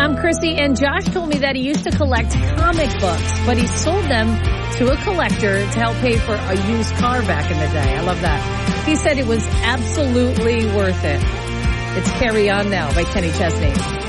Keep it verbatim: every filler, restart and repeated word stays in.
I'm Chrissy, and Josh told me that he used to collect comic books, but he sold them to a collector to help pay for a used car back in the day. I love that. He said it was absolutely worth it. It's Carry On Now by Kenny Chesney.